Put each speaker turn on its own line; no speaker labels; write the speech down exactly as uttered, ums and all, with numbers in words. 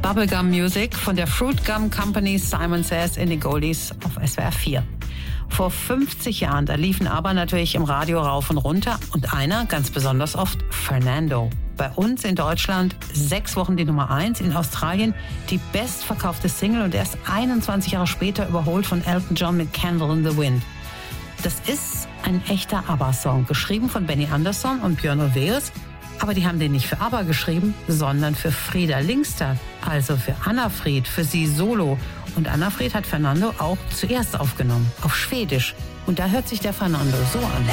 Bubblegum Music von der Fruit Gum Company, Simon Says in the Goldies auf S W R vier. Vor fünfzig Jahren, da liefen aber natürlich im Radio rauf und runter und einer ganz besonders oft, Fernando. Bei uns in Deutschland sechs Wochen die Nummer eins, in Australien die bestverkaufte Single und erst einundzwanzig Jahre später überholt von Elton John mit Candle in the Wind. Das ist ein echter ABBA-Song, geschrieben von Benny Andersson und Björn Ulvaeus. Aber die haben den nicht für ABBA geschrieben, sondern für Frieda Lyngstad, also für Anna-Frid, für sie solo. Und Anna-Frid hat Fernando auch zuerst aufgenommen, auf Schwedisch. Und da hört sich der Fernando so an.